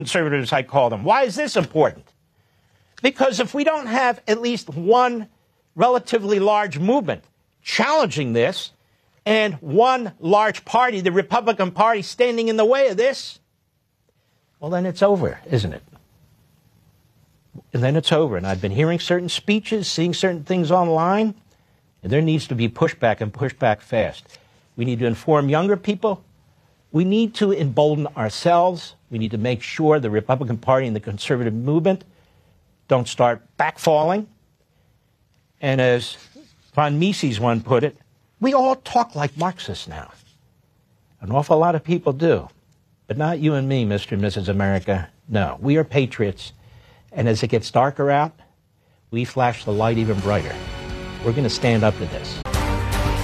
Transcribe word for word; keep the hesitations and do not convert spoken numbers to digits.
conservatives, I call them. Why is this important? Because if we don't have at least one relatively large movement challenging this, and one large party, the Republican Party, standing in the way of this, well, then it's over, isn't it? And then it's over. And I've been hearing certain speeches, seeing certain things online, and there needs to be pushback and pushback fast. We need to inform younger people. We need to embolden ourselves. We need to make sure the Republican Party and the conservative movement don't start backfalling. And as von Mises one put it, we all talk like Marxists now. An awful lot of people do. But not you and me, Mister and Missus America. No, we are patriots. And as it gets darker out, we flash the light even brighter. We're going to stand up to this.